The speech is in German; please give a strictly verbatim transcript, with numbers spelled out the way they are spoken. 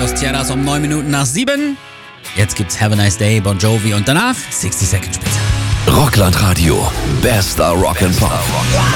Los Tierras um neun Minuten nach sieben. Jetzt gibt's Have a Nice Day, Bon Jovi und danach sixty Second Spezial. Rockland Radio, bester Rock and Pop.